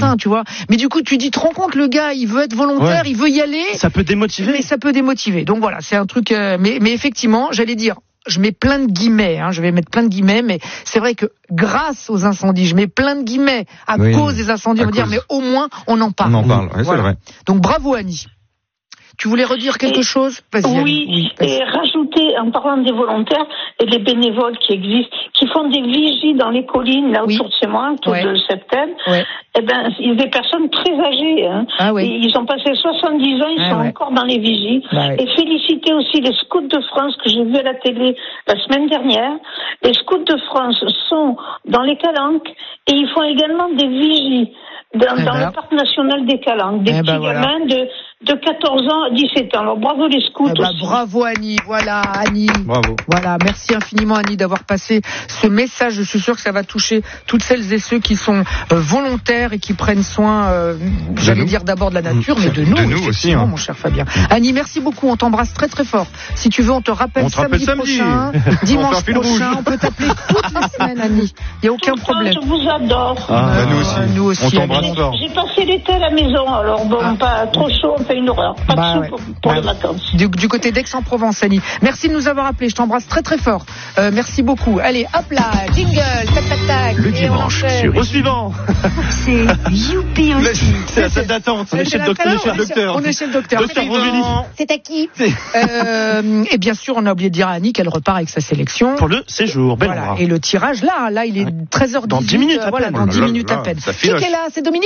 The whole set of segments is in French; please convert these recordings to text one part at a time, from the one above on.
machin, tu vois. Mais du coup, tu dis, te rends compte, le gars, il veut être volontaire, il veut y aller. Ça peut démotiver. Mais ça peut démotiver. Donc voilà, c'est un truc. Mais effectivement, j'allais dire. Je mets plein de guillemets, je vais mettre plein de guillemets, mais c'est vrai que grâce aux incendies, je mets plein de guillemets à cause des incendies, on va dire, mais au moins on en parle. On en parle, c'est vrai. Donc bravo Annie. Tu voulais redire quelque chose ? Vas-y. Oui, et rajouter, en parlant des volontaires et des bénévoles qui existent, qui font des vigies dans les collines, là autour de chez moi, autour de septembre, eh ben, il y a des personnes très âgées, ils ont passé 70 ans, ils sont encore dans les vigies. Et féliciter aussi les scouts de France que j'ai vu à la télé la semaine dernière. Les scouts de France sont dans les Calanques et ils font également des vigies dans le parc national des Calanques. Des petits gamins de 14 ans à 17 ans. Alors bravo les scouts aussi. Bravo Annie, voilà Annie. Bravo. Voilà, merci infiniment Annie d'avoir passé ce message. Je suis sûr que ça va toucher toutes celles et ceux qui sont volontaires et qui prennent soin, j'allais dire d'abord de la nature, mais de nous aussi, mon cher Fabien. Annie, merci beaucoup, on t'embrasse très très fort. Si tu veux, on te rappelle samedi prochain, dimanche prochain, on peut t'appeler toutes les semaines Annie. Il n'y a aucun problème. Je vous adore. Nous aussi. On t'embrasse fort. J'ai passé l'été à la maison, alors pas trop chaud. C'est une horreur. Pas de soupe pour les vacances. Du côté d'Aix-en-Provence, Annie. Merci de nous avoir appelés. Je t'embrasse très très fort. Merci beaucoup. Allez, hop là, jingle, tac tac tac. Le dimanche, au suivant. C'est youpi aussi. C'est la salle d'attente. On est chez le docteur. On est chez le docteur. C'est à qui Et bien sûr, on a oublié de dire à Annie qu'elle repart avec sa sélection. Pour le séjour. Voilà. Et le tirage, là, il est 13h18. Dans 10 minutes à peine. Dans 10 minutes à peine. Qui est là ? C'est Dominique ?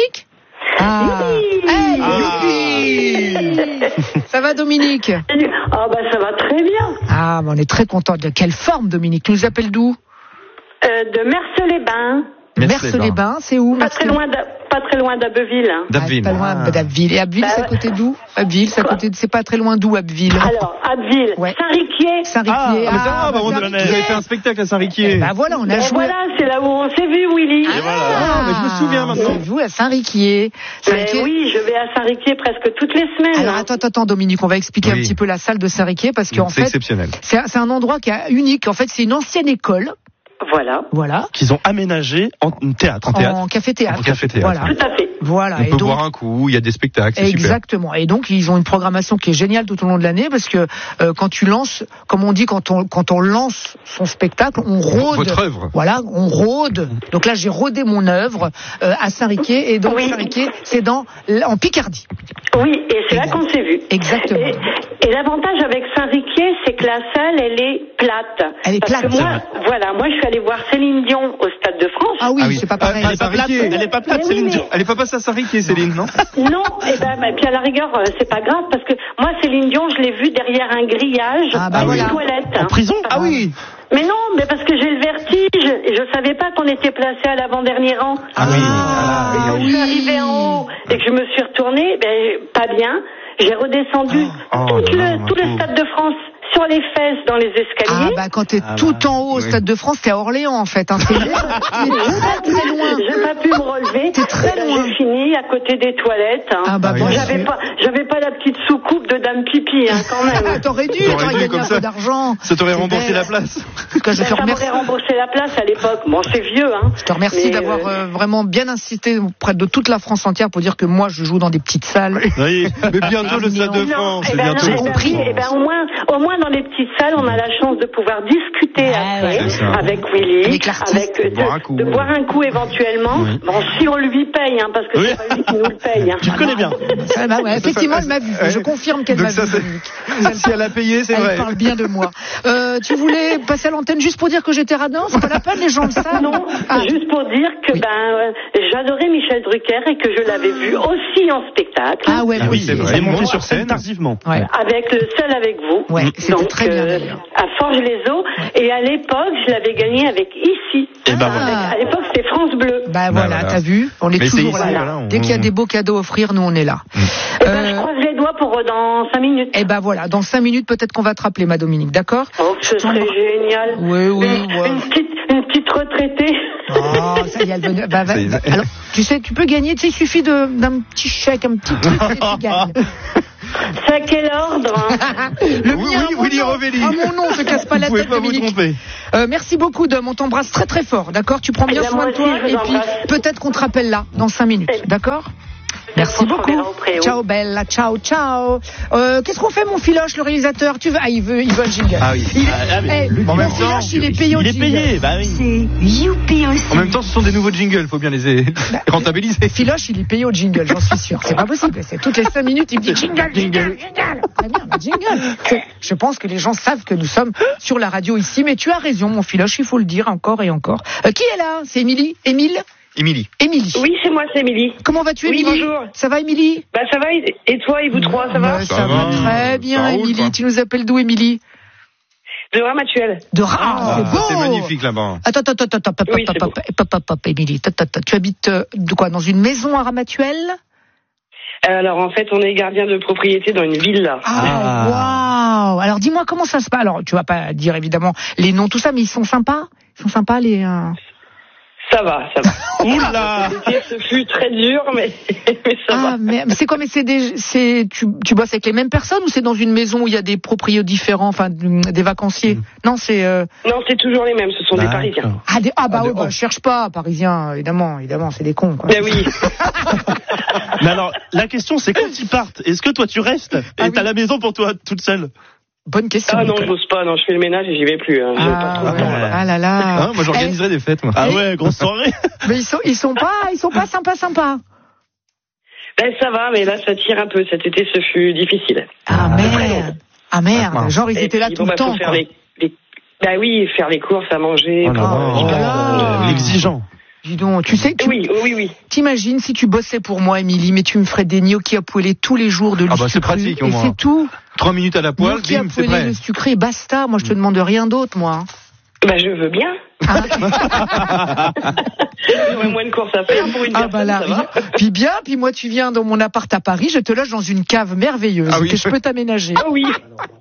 Ça va Dominique ? Ça va très bien. On est très contents. De quelle forme Dominique ? Tu nous appelles d'où ? De Mers-les-Bains. Mers-les-Bains, c'est où ? Pas très loin d'Abbeville. Pas loin d'Abbeville. Et Abbeville, c'est à côté d'où ? Abbeville, c'est pas très loin d'où Abbeville ? Alors, Abbeville, Saint-Riquier. Saint-Riquier. On avait fait un spectacle à Saint-Riquier. Voilà, on a joué. Voilà, c'est là où on s'est vu, Willy. Mais je me souviens maintenant. Vous à Saint-Riquier. Oui, je vais à Saint-Riquier presque toutes les semaines. Alors attends, Dominique, on va expliquer un petit peu la salle de Saint-Riquier parce qu'en fait, c'est exceptionnel. C'est un endroit qui est unique. En fait, c'est une ancienne école. Voilà. Qu'ils ont aménagé en théâtre. En café-théâtre. Voilà. Tout à fait. Voilà. On peut boire un coup, il y a des spectacles, c'est exactement. Super. Et donc, ils ont une programmation qui est géniale tout au long de l'année parce que quand tu lances, comme on dit, quand on lance son spectacle, on rôde. Votre œuvre. Voilà, on rôde. Donc là, j'ai rodé mon œuvre à Saint-Riquier. Et donc, Saint-Riquier, c'est en Picardie. Oui, et c'est là qu'on s'est vu. Exactement. Et l'avantage avec Saint-Riquier, c'est que la salle, elle est plate. Elle est plate. Parce que moi, je suis allée voir Céline Dion au Stade de France. Ah oui, c'est pas pareil. Elle est pas plate, Céline Dion. Elle est pas passée à Saint-Riquier, Céline, non ? Non, et puis à la rigueur, c'est pas grave, parce que moi, Céline Dion, je l'ai vue derrière un grillage dans les toilettes. En prison ? Ah oui. Mais non, mais parce que j'ai le vertige, et je savais pas qu'on était placé à l'avant-dernier rang. Et quand je suis arrivée en haut, et que je me suis retournée, pas bien, j'ai redescendu tout le Stade de France sur les fesses dans les escaliers. Quand t'es tout en haut au Stade de France, t'es à Orléans en fait. C'est très loin. J'ai pas pu me relever. T'es très loin. J'ai fini à côté des toilettes. J'avais pas la petite soucoupe de dame pipi quand même. T'aurais gagné un peu d'argent. Ça t'aurait remboursé la place. Ça m'aurait remboursé la place à l'époque. Bon, c'est vieux, Je te remercie d'avoir vraiment bien insisté auprès de toute la France entière pour dire que moi je joue dans des petites salles. Oui, mais bientôt le Stade de France. J'ai compris. Au moins dans les petites salles, on a la chance de pouvoir discuter après avec Willy, de boire un coup éventuellement. Bon, si on lui paye, parce que c'est pas lui qui nous le paye. Tu le connais bien. Effectivement, elle m'a vu. Je confirme qu'elle m'a vu. Si elle a payé, c'est vrai. Elle parle bien de moi. Tu voulais passer à l'antenne juste pour dire que j'étais radin ? C'est pas la peine, les gens le savent. Non, juste pour dire que j'adorais Michel Drucker et que je l'avais vu aussi en spectacle. Oui, c'est vrai. Elle est montée sur scène tardivement. Avec le Seul avec vous. C'était très bien. À Forges-les-Eaux. Et à l'époque, je l'avais gagné avec Ici. À l'époque, c'était France Bleu. Voilà, t'as vu ? On est toujours là. Dès qu'il y a des beaux cadeaux à offrir, nous on est là. Je croise les doigts pour dans 5 minutes. Voilà, dans 5 minutes, peut-être qu'on va te rappeler, ma Dominique, d'accord ? Ce serait génial. Oui. Une petite retraitée. Ça y est, elle venait. Alors, tu sais, tu peux gagner, il suffit d'un petit chèque, un petit truc, et tu gagnes. C'est à quel ordre? Le mien, Willy Rovelli. À mon nom, se casse pas la tête, Dominique. Vous pouvez pas vous tromper. Merci beaucoup, Dom. On t'embrasse très très fort, d'accord? Tu prends bien soin de toi et puis peut-être qu'on te rappelle là, dans 5 minutes, d'accord? Merci beaucoup. Ciao Bella, ciao. Qu'est-ce qu'on fait, mon Filoche, le réalisateur? Il veut un jingle. Ah oui. Mon Filoche, il est payé au jingle. Il est payé, bah oui. C'est youpi aussi. En même temps, ce sont des nouveaux jingles, faut bien les rentabiliser. Filoche, il est payé au jingle, j'en suis sûr. C'est pas possible. C'est toutes les 5 minutes, il me dit jingle. Très bien, jingle. Je pense que les gens savent que nous sommes sur la radio ici, mais tu as raison, mon Filoche, il faut le dire encore et encore. Qui est là? C'est Émilie? Émilie. Oui, c'est moi, c'est Émilie. Comment vas-tu, Émilie? Oui, bonjour. Ça va, Émilie? Bah, ça va, et toi, et vous trois, ça va? Ça va très bien, Émilie. Tu nous appelles d'où, Émilie? De Ramatuelle. De c'est beau! C'est magnifique là-bas. Attends, Oui, c'est beau. Émilie. Tu habites de quoi? Dans une maison à Ramatuelle? Alors, en fait, on est gardien de propriété dans une villa. Waouh! Alors, dis-moi comment ça se passe. Alors, tu vas pas dire évidemment les noms, tout ça, mais ils sont sympas? Ils sont sympas, les... Ça va. Oula! Ce fut très dur, mais ça va. Mais c'est quoi? Mais tu bosses avec les mêmes personnes ou c'est dans une maison où il y a des proprios différents, enfin des vacanciers? Non, c'est. Non, c'est toujours les mêmes. Ce sont des Parisiens. Cherche pas, Parisiens, évidemment, c'est des cons, quoi. Ben oui. Mais alors, la question, c'est quand ils partent, est-ce que toi tu restes et t'as la maison pour toi toute seule? Bonne question. Ah non, je bosse pas, non, je fais le ménage et j'y vais plus. Pas trop de temps, là. Ah là là. Moi, j'organiserais des fêtes, moi. Ah ouais, grosse soirée. Mais ils sont pas sympas. Ben ça va, mais là ça tire un peu. Cet été, ce fut difficile. Ah merde. Genre ils étaient là tout le temps. Bah oui, faire les courses, à manger. L'exigeant. Dis donc, tu sais, Oui. T'imagines si tu bossais pour moi, Émilie, mais tu me ferais des gnocchis à poêler tous les jours de c'est pratique, au et moins. c'est tout. 3 minutes à la poêle, bim, c'est prêt. Le sucré, basta. Moi, je te demande rien d'autre, moi. Bah, je veux bien. J'aurais moins de courses à faire pour une personne, ça va. Puis moi, tu viens dans mon appart à Paris, je te loge dans une cave merveilleuse que je peux t'aménager. Ah oui.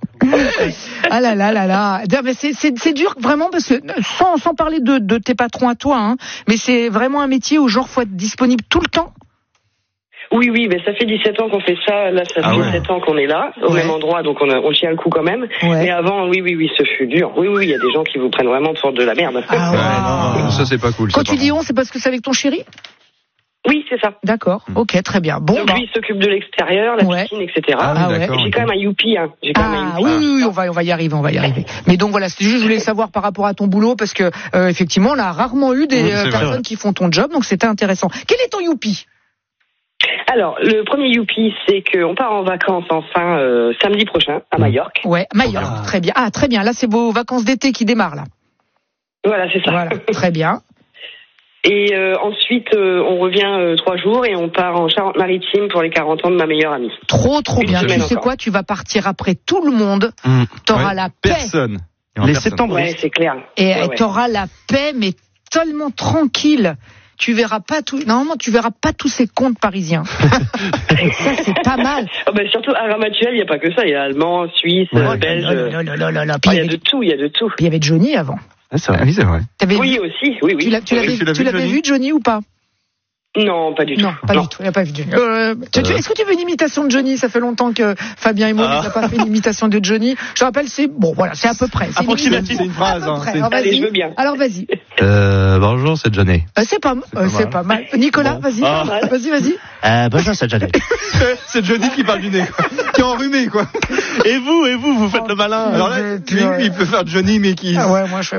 Ah là là. Mais c'est dur vraiment parce que sans parler de tes patrons à toi, hein, mais c'est vraiment un métier où genre faut être disponible tout le temps. Oui, mais ça fait 17 ans qu'on fait ça. Là, ça fait 17 ans qu'on est là, au même endroit, donc on tient le coup quand même. Ouais. Mais avant, oui, ce fut dur. Oui, il y a des gens qui vous prennent vraiment pour de la merde. Non, ça c'est pas cool. Quand tu dis on, c'est parce que c'est avec ton chéri? Oui, c'est ça. D'accord, ok, très bien. Bon, donc lui, il s'occupe de l'extérieur, la piscine, etc. J'ai quand même un youpi, hein. Oui, on va y arriver. Mais donc voilà, c'est juste, je voulais savoir par rapport à ton boulot, parce que effectivement, on a rarement eu des personnes qui font ton job, donc c'était intéressant. Quel est ton youpi? Alors, le premier youpi, c'est qu'on part en vacances samedi prochain à Majorque. Ouais, Majorque, très bien. Ah, très bien, là c'est vos vacances d'été qui démarrent là. Voilà, c'est ça. Voilà, très bien. Et ensuite, on revient 3 jours et on part en Charente-Maritime pour les 40 ans de ma meilleure amie. Trop bien. Tu sais quoi, tu vas partir après tout le monde. T'auras la paix. Personne. Les septembre. Ouais, c'est clair. Et t'auras la paix, mais tellement tranquille. Tu verras pas tous ces contes parisiens. Ça, c'est pas mal. Surtout à Ramatuelle, il n'y a pas que ça. Il y a allemand, suisse, belge. Il y a de tout. Puis il y avait Johnny avant. Ah, c'est vrai. Oui, c'est vrai. Oui, aussi. Oui. Tu l'avais vu, Johnny, ou pas? Non, pas du tout. Non, pas du tout. Il n'a pas vu Johnny. Est-ce que tu veux une imitation de Johnny? Ça fait longtemps que Fabien et moi, on n'a pas fait une imitation de Johnny. Je rappelle, c'est à peu près. C'est une phrase. Allez, je veux bien. Alors, vas-y. Bonjour, c'est Johnny. C'est pas mal. Nicolas, vas-y. Vas-y. Bonjour, c'est Johnny. C'est Johnny qui parle du nez, quoi. Qui est enrhumé, quoi. Et vous faites le malin. Alors là, lui, il peut faire Johnny, mais qui... Ah ouais, moi, je fais...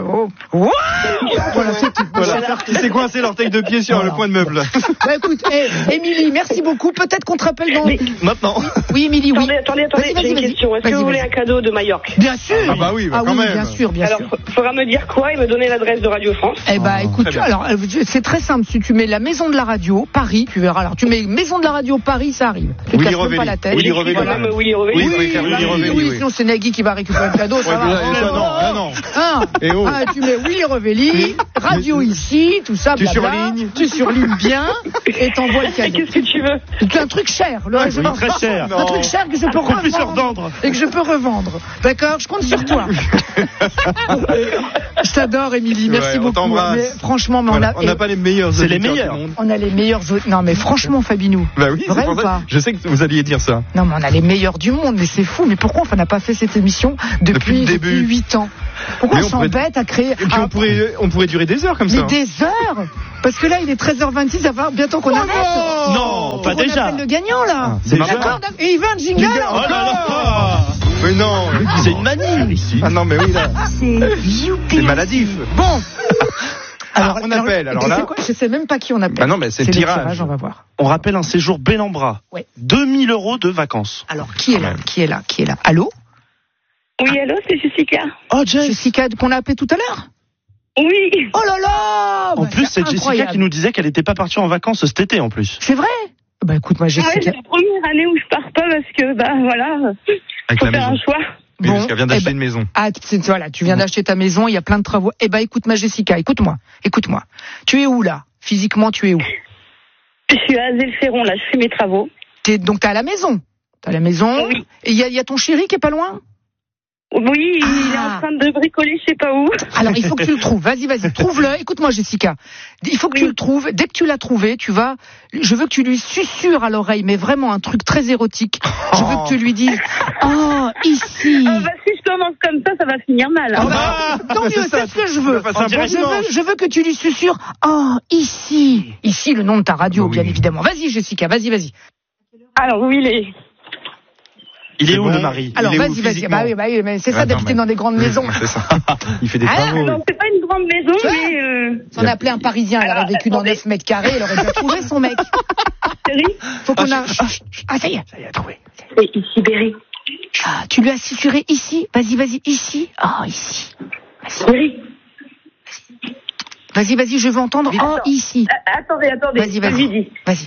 Voilà, c'est tout. Il s'est coincé l'orteil de pied sur le coin de meuble. Écoute, Émilie, merci beaucoup. Peut-être qu'on te rappelle dans... Maintenant. Oui, Émilie, oui. Attendez, j'ai une question. Est-ce que vous voulez un cadeau de Majorque? Bien sûr. Ah bah oui, quand même. Bien sûr. Alors, faudra me dire quoi et me donner l'adresse de Radio France. Écoute, alors, c'est très simple. Si tu mets la maison de la radio, Paris, tu verras. Alors, tu mets maison de la radio, Paris, ça arrive. Tu te casses même pas la tête. Willy Rovelli. Oui, sinon c'est Nagui qui va récupérer le cadeau, ça va. Non. Tu mets Willy Rovelli, radio ici, tout ça, blabla. Tu surlignes bien et t'envoies le cadeau. Qu'est-ce que tu veux? Un truc cher. Très cher. Un truc cher que je peux revendre. Et que je peux revendre. D'accord? Je compte sur toi. Je t'adore, Émilie. Merci beaucoup. Mais franchement, on n'a pas les meilleurs. C'est les meilleurs. On a les meilleurs. Non, mais franchement, Fabinou. Bah oui, c'est pour ça. Je sais que vous alliez dire ça. Non, mais on a les meilleurs du monde. Mais c'est fou. Mais pourquoi on n'a pas fait cette émission depuis 8 ans? Pourquoi on s'embête à créer? Et puis on pourrait durer des heures comme ça. Mais des heures? Parce que là, il est 13h26, ça va bientôt qu'on arrête. Non, pas déjà. On appelle le gagnant, là. C'est d'accord. Et il veut un jingle. Oh là là. Mais non. C'est une manie ici. Ah non, mais oui, là. C'est maladif. Bon. Alors, on appelle. Alors là. Je sais même pas qui on appelle. Bah non, mais c'est le tirage. On va voir. On rappelle un séjour Bellambra. Ouais. 2000 € de vacances. Alors, qui est là? Allô? Oui, allô, c'est Jessica. Oh, Jessica, qu'on a appelé tout à l'heure? Oui. Oh là là. En plus, c'est Jessica qui nous disait qu'elle n'était pas partie en vacances cet été en plus. C'est vrai? Bah écoute, moi Jessica. C'est la première année où je pars pas parce que, voilà, faut faire un choix. Oui, parce qu'elle vient d'acheter une maison. Ah, voilà, tu viens d'acheter ta maison, il y a plein de travaux. Écoute ma Jessica, écoute-moi. Tu es où là? Physiquement, tu es où? Je suis à Zélferon, là, je fais mes travaux. Donc t'es à la maison? T'es à la maison? Oui. Et il y a ton chéri qui est pas loin? Oui, il est en train de bricoler, je sais pas où. Alors, il faut que tu le trouves. Vas-y, trouve-le. Écoute-moi, Jessica. Il faut que tu le trouves. Dès que tu l'as trouvé, je veux que tu lui susurres à l'oreille, mais vraiment un truc très érotique. Je veux que tu lui dises, oh, ici. Ah, si je commence comme ça va finir mal. Tant mieux, c'est ce que je veux. Je veux que tu lui susurres, oh, ici. Ici, le nom de ta radio, bien évidemment. Vas-y, Jessica, vas-y. Alors, oui, il est où le mari? Alors vas-y. Bah oui, mais c'est ça d'habiter dans des grandes maisons. C'est ça. Il fait des travaux. Non, c'est pas une grande maison, mais. Si on appelait un Parisien, il aurait vécu dans 9 mètres carrés, il aurait déjà trouvé son mec. Chérie? Faut qu'on a. Ah, ça y est, trouvé. C'est ici, Berry. Ah, tu lui as susurré ici? Vas-y, ici. Oh, ici. Berry. Vas-y, je veux entendre. Oh, ici. Attendez. Vas-y.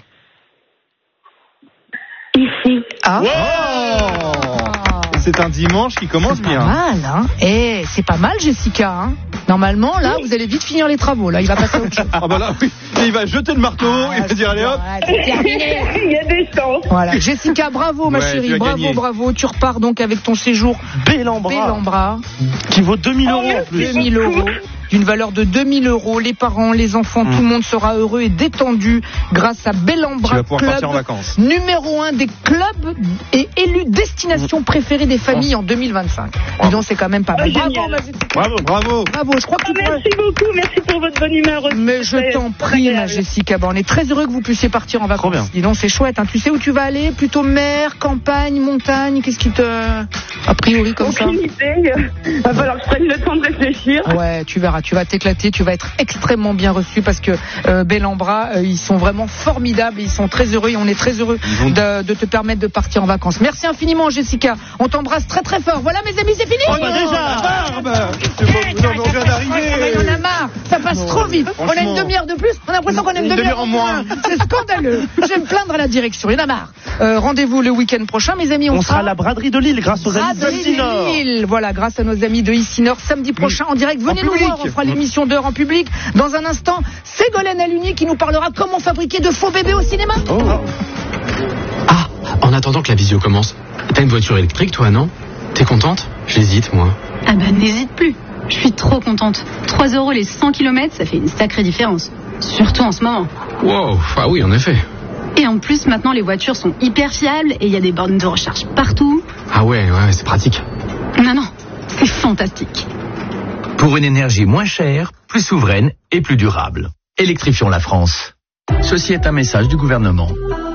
Ici. Ah. Wow. C'est un dimanche qui commence bien. Pas mal, hein. C'est pas mal, Jessica, hein. Normalement, là, vous allez vite finir les travaux. Là, il va passer à autre chose. Ah bah là, oui. Et il va jeter le marteau, il va dire allez hop. C'est terminé. Il y a des chances. Voilà. Jessica, bravo, ma chérie. Bravo. Tu repars donc avec ton séjour Bellambra. Qui vaut 2000 € en plus. 2000 €. D'une valeur de 2000 €. Les parents, les enfants, tout le monde sera heureux et détendu grâce à Bellambra Club, numéro 1 des clubs et élu destination préférée des familles en 2025. Dis donc, c'est quand même pas mal. Bravo. Je crois que merci beaucoup, merci pour votre bonne humeur. Mais je t'en prie, ma Jessica. On est très heureux que vous puissiez partir en vacances. Dis donc, c'est chouette. Hein. Tu sais où tu vas aller? Plutôt mer, campagne, montagne? Qu'est-ce qui te... A priori comme ça? Aucune idée. Va falloir que je prenne le temps de réfléchir. Ouais, tu verras. Tu vas t'éclater, tu vas être extrêmement bien reçu parce que Bellambra, ils sont vraiment formidables, ils sont très heureux et on est très heureux de te permettre de partir en vacances. Merci infiniment, Jessica. On t'embrasse très très fort. Voilà, mes amis, c'est fini. On vient d'arriver. On a marre. Ça passe trop vite. On a une demi-heure de plus. On a l'impression qu'on a une demi-heure en moins. C'est scandaleux. Je vais me plaindre à la direction. Il y en a marre. Rendez-vous le week-end prochain, mes amis. On sera à la braderie de Lille grâce aux amis de Isinor. Voilà, grâce à nos amis de Isinor. Samedi prochain en direct. Venez nous voir. On fera l'émission d'heure en public. Dans un instant, Ségolène Aluni qui nous parlera comment fabriquer de faux bébés au cinéma. Ah, en attendant que la visio commence, t'as une voiture électrique toi, non? T'es contente? J'hésite, moi. Ah bah n'hésite plus. Je suis trop contente. 3 € les 100 km, ça fait une sacrée différence. Surtout en ce moment. Wow, ah oui, en effet. Et en plus, maintenant, les voitures sont hyper fiables et il y a des bornes de recharge partout. Ah ouais, c'est pratique. Non, c'est fantastique. Pour une énergie moins chère, plus souveraine et plus durable. Électrifions la France. Ceci est un message du gouvernement.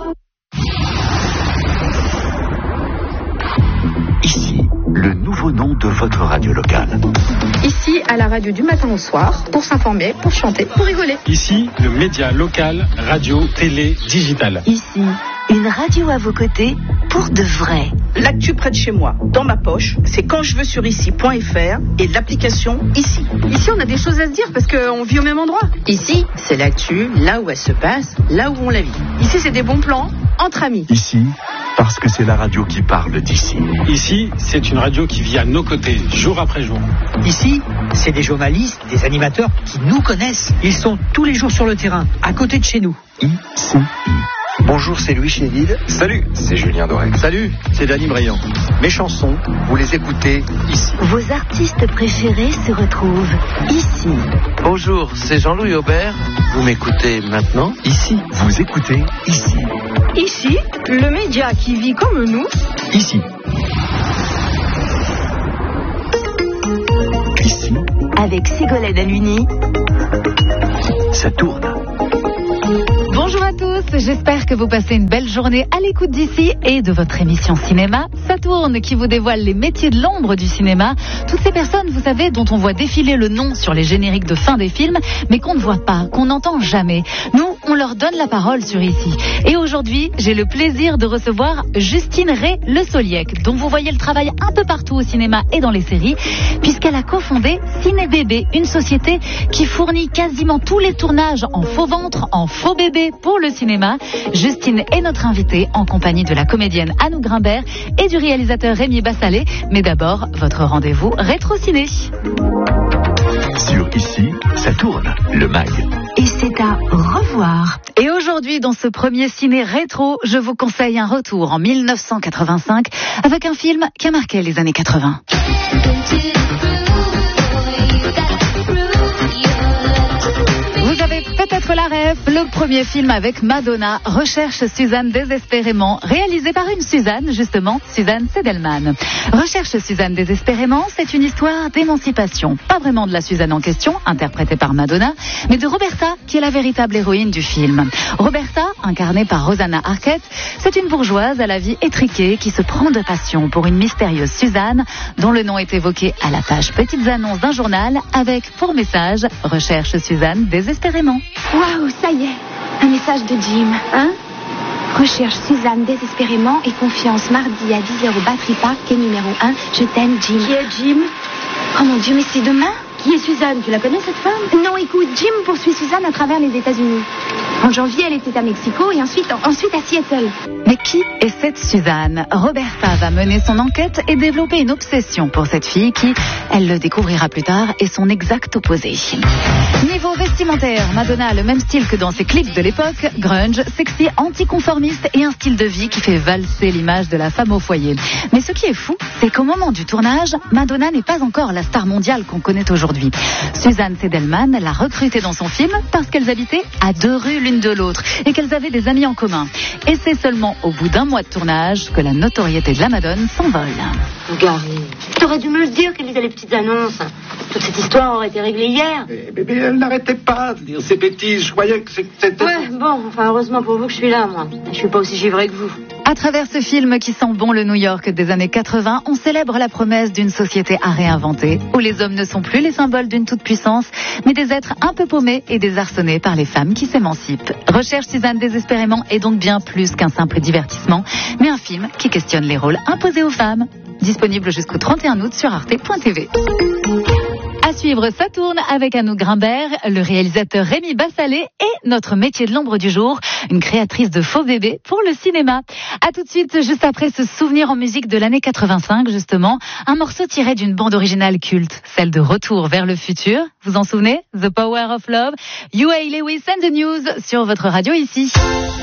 Ici, le nouveau nom de votre radio locale. Ici, à la radio du matin au soir, pour s'informer, pour chanter, pour rigoler. Ici, le média local, radio, télé, digital. Ici, une radio à vos côtés, pour de vrai. L'actu près de chez moi, dans ma poche, c'est quand je veux sur ici.fr et l'application Ici. Ici, on a des choses à se dire parce qu'on vit au même endroit. Ici, c'est l'actu, là où elle se passe, là où on la vit. Ici, c'est des bons plans entre amis. Ici, parce que c'est la radio qui parle d'ici. Ici, c'est une radio qui vit à nos côtés, jour après jour. Ici, c'est des journalistes, des animateurs qui nous connaissent. Ils sont tous les jours sur le terrain, à côté de chez nous. ICI. Bonjour, c'est Louis Chédid. Salut, c'est Julien Doré. Salut, c'est Dany Briand. Mes chansons, vous les écoutez ici. Vos artistes préférés se retrouvent ici. Bonjour, c'est Jean-Louis Aubert. Vous m'écoutez maintenant ici. Vous écoutez ici. Ici, le média qui vit comme nous. Ici. Ici. Avec Ségolène Aluni. Ça tourne. Bonjour à tous, j'espère que vous passez une belle journée à l'écoute d'ici et de votre émission cinéma. Ça tourne, qui vous dévoile les métiers de l'ombre du cinéma. Toutes ces personnes, vous savez, dont on voit défiler le nom sur les génériques de fin des films, mais qu'on ne voit pas, qu'on n'entend jamais. Nous, on leur donne la parole sur ici. Et aujourd'hui, j'ai le plaisir de recevoir Justine Ray-Le Soliec, dont vous voyez le travail un peu partout au cinéma et dans les séries, puisqu'elle a cofondé Ciné Bébé, une société qui fournit quasiment tous les tournages en faux ventre, en faux bébé pour le cinéma. Justine est notre invitée en compagnie de la comédienne Anouk Grimbert et du réalisateur Rémi Bassalet. Mais d'abord, votre rendez-vous rétro-ciné. Sur Ici, ça tourne, le mag. Et c'est à revoir. Et aujourd'hui, dans ce premier ciné rétro, je vous conseille un retour en 1985 avec un film qui a marqué les années 80. Vous avez peut-être la rêve, le premier film avec Madonna, Recherche Suzanne désespérément, réalisé par une Suzanne, justement, Suzanne Sedelman. Recherche Suzanne désespérément, c'est une histoire d'émancipation. Pas vraiment de la Suzanne en question, interprétée par Madonna, mais de Roberta, qui est la véritable héroïne du film. Roberta, incarnée par Rosanna Arquette, c'est une bourgeoise à la vie étriquée qui se prend de passion pour une mystérieuse Suzanne, dont le nom est évoqué à la page Petites annonces d'un journal, avec pour message Recherche Suzanne désespérément. Waouh, ça y est, un message de Jim, hein? Recherche Suzanne désespérément et confiance mardi à 10h au Battery Park, quai numéro 1. Je t'aime, Jim. Qui est Jim? Oh mon Dieu, mais c'est demain? Qui est Suzanne? Tu la connais, cette femme? Non, écoute, Jim poursuit Suzanne à travers les États-Unis. En janvier, elle était à Mexico et ensuite à Seattle. Mais qui est cette Suzanne? Roberta va mener son enquête et développer une obsession pour cette fille qui, elle le découvrira plus tard, est son exact opposé. Niveau vestimentaire, Madonna a le même style que dans ses clips de l'époque, grunge, sexy, anticonformiste et un style de vie qui fait valser l'image de la femme au foyer. Mais ce qui est fou, c'est qu'au moment du tournage, Madonna n'est pas encore la star mondiale qu'on connaît aujourd'hui. Suzanne Sedelman l'a recrutée dans son film parce qu'elles habitaient à 2 rues l'une de l'autre et qu'elles avaient des amis en commun. Et c'est seulement au bout d'1 mois de tournage que la notoriété de la Madone s'envole. Gary, t'aurais dû me le dire qu'elle lisait les petites annonces. Toute cette histoire aurait été réglée hier. Mais elle n'arrêtait pas de dire ces bêtises. Je croyais que c'était... Ouais, bon, enfin heureusement pour vous que je suis là, moi. Je suis pas aussi givrée que vous. À travers ce film qui sent bon le New York des années 80, on célèbre la promesse d'une société à réinventer, où les hommes ne sont plus les symboles d'une toute-puissance, mais des êtres un peu paumés et désarçonnés par les femmes qui s'émancipent. Recherche Suzanne désespérément est donc bien plus qu'un simple divertissement, mais un film qui questionne les rôles imposés aux femmes. Disponible jusqu'au 31 août sur arte.tv. À suivre, ça tourne avec Anouk Grimbert, le réalisateur Rémi Bassalet et notre métier de l'ombre du jour, une créatrice de faux bébés pour le cinéma. À tout de suite, juste après ce souvenir en musique de l'année 85, justement, un morceau tiré d'une bande originale culte, celle de Retour vers le futur. Vous en souvenez? The Power of Love, Huey Lewis and the News sur votre radio ici.